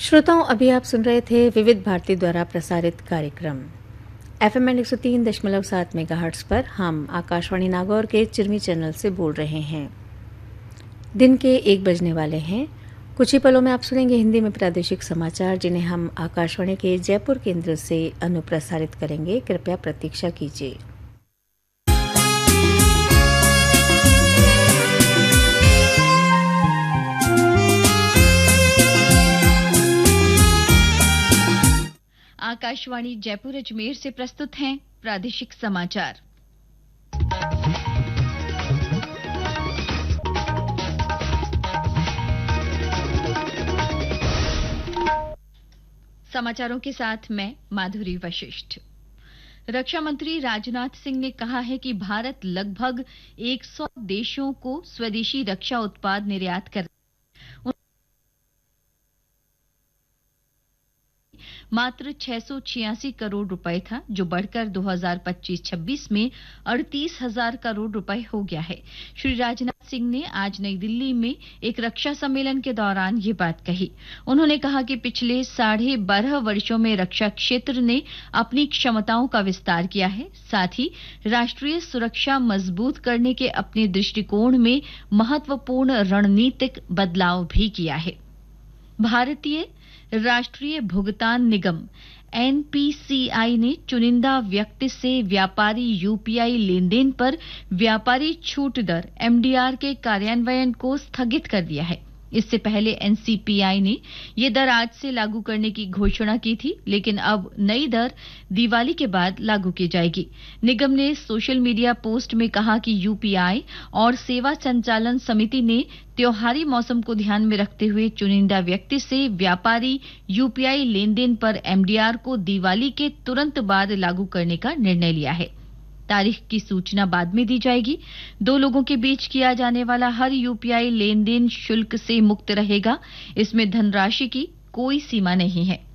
श्रोताओं, अभी आप सुन रहे थे विविध भारती द्वारा प्रसारित कार्यक्रम FM 103.7 मेगाहर्ट्ज पर। हम आकाशवाणी नागौर के चिरमी चैनल से बोल रहे हैं। दिन के 1 बजने वाले हैं। कुछ ही पलों में आप सुनेंगे हिंदी में प्रादेशिक समाचार, जिन्हें हम आकाशवाणी के जयपुर केंद्र से अनुप्रसारित करेंगे। कृपया प्रतीक्षा कीजिए। आकाशवाणी जयपुर अजमेर से प्रस्तुत हैं प्रादेशिक समाचार। समाचारों के साथ मैं माधुरी वशिष्ठ। रक्षा मंत्री राजनाथ सिंह ने कहा है कि भारत लगभग 100 देशों को स्वदेशी रक्षा उत्पाद निर्यात कर मात्र 686 करोड़ रुपए था, जो बढ़कर 2025-26 में 38,000 करोड़ रुपए हो गया है। श्री राजनाथ सिंह ने आज नई दिल्ली में एक रक्षा सम्मेलन के दौरान ये बात कही। उन्होंने कहा कि पिछले 12.5 वर्षों में रक्षा क्षेत्र ने अपनी क्षमताओं का विस्तार किया है, साथ ही राष्ट्रीय सुरक्षा मजबूत करने के अपने दृष्टिकोण में महत्वपूर्ण रणनीतिक बदलाव भी किया है। भारतीय राष्ट्रीय भुगतान निगम NPCI ने चुनिंदा व्यक्ति से व्यापारी UPI लेनदेन पर व्यापारी छूट दर MDR के कार्यान्वयन को स्थगित कर दिया है। इससे पहले NCPI ने ये दर आज से लागू करने की घोषणा की थी, लेकिन अब नई दर दिवाली के बाद लागू की जाएगी। निगम ने सोशल मीडिया पोस्ट में कहा कि UPI और सेवा संचालन समिति ने त्योहारी मौसम को ध्यान में रखते हुए चुनिंदा व्यक्ति से व्यापारी UPI लेनदेन पर MDR को दिवाली के तुरंत बाद लागू करने का निर्णय लिया है। तारीख की सूचना बाद में दी जाएगी। 2 लोगों के बीच किया जाने वाला हर UPI लेनदेन शुल्क से मुक्त रहेगा। इसमें धनराशि की कोई सीमा नहीं है।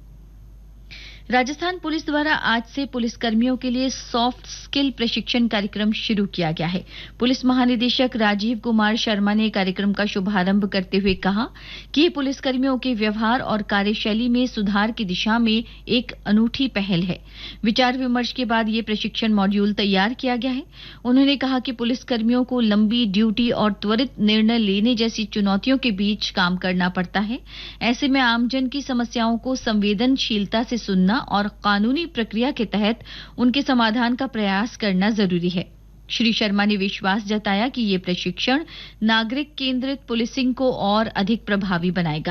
राजस्थान पुलिस द्वारा आज से पुलिसकर्मियों के लिए सॉफ्ट स्किल प्रशिक्षण कार्यक्रम शुरू किया गया है। पुलिस महानिदेशक राजीव कुमार शर्मा ने कार्यक्रम का शुभारंभ करते हुए कहा कि ये पुलिसकर्मियों के व्यवहार और कार्यशैली में सुधार की दिशा में एक अनूठी पहल है। विचार विमर्श के बाद ये प्रशिक्षण मॉड्यूल तैयार किया गया है। उन्होंने कहा कि पुलिसकर्मियों को लंबी ड्यूटी और त्वरित निर्णय लेने जैसी चुनौतियों के बीच काम करना पड़ता है। ऐसे में आमजन की समस्याओं को संवेदनशीलता से सुनना और कानूनी प्रक्रिया के तहत उनके समाधान का प्रयास करना जरूरी है। श्री शर्मा ने विश्वास जताया कि ये प्रशिक्षण नागरिक केंद्रित पुलिसिंग को और अधिक प्रभावी बनाएगा।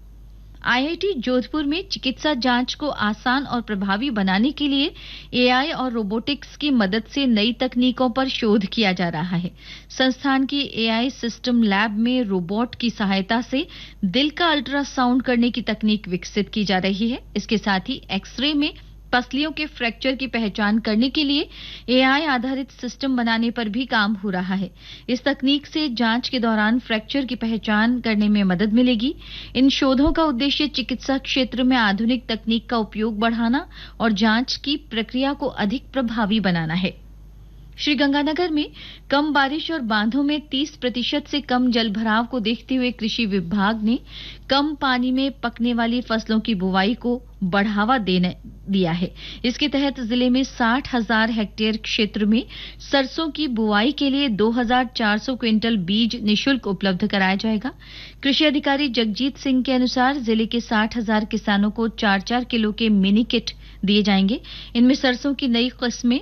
IIT जोधपुर में चिकित्सा जांच को आसान और प्रभावी बनाने के लिए AI और रोबोटिक्स की मदद से नई तकनीकों पर शोध किया जा रहा है। संस्थान की AI सिस्टम लैब में रोबोट की सहायता से दिल का अल्ट्रासाउंड करने की तकनीक विकसित की जा रही है। इसके साथ ही एक्सरे में पसलियों के फ्रैक्चर की पहचान करने के लिए AI आधारित सिस्टम बनाने पर भी काम हो रहा है। इस तकनीक से जांच के दौरान फ्रैक्चर की पहचान करने में मदद मिलेगी। इन शोधों का उद्देश्य चिकित्सा क्षेत्र में आधुनिक तकनीक का उपयोग बढ़ाना और जांच की प्रक्रिया को अधिक प्रभावी बनाना है। श्रीगंगानगर में कम बारिश और बांधों में 30% से कम जलभराव को देखते हुए कृषि विभाग ने कम पानी में पकने वाली फसलों की बुवाई को बढ़ावा दिया है। इसके तहत जिले में 60,000 हेक्टेयर क्षेत्र में सरसों की बुवाई के लिए 2,400 क्विंटल बीज निःशुल्क उपलब्ध कराया जाएगा। कृषि अधिकारी जगजीत सिंह के अनुसार जिले के 60,000 किसानों को 4-4 किलो के मिनी किट दिए जाएंगे। इनमें सरसों की नई किस्में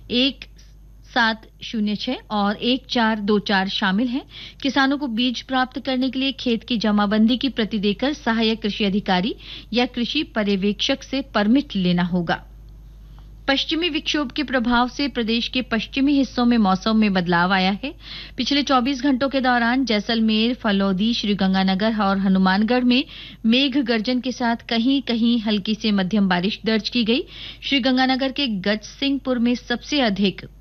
1706 और 1424 शामिल हैं। किसानों को बीज प्राप्त करने के लिए खेत की जमाबंदी की प्रति देकर सहायक कृषि अधिकारी या कृषि पर्यवेक्षक से परमिट लेना होगा। पश्चिमी विक्षोभ के प्रभाव से प्रदेश के पश्चिमी हिस्सों में मौसम में बदलाव आया है। पिछले 24 घंटों के दौरान जैसलमेर, फलौदी, श्रीगंगानगर और हनुमानगढ़ में मेघ गर्जन के साथ कहीं कहीं हल्की से मध्यम बारिश दर्ज की गई। श्रीगंगानगर के गजसिंहपुर में सबसे अधिक